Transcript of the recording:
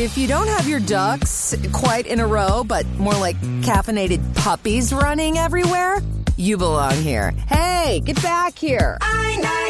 If you don't have your ducks quite in a row, but more like caffeinated puppies running everywhere, you belong here. Hey, get back here.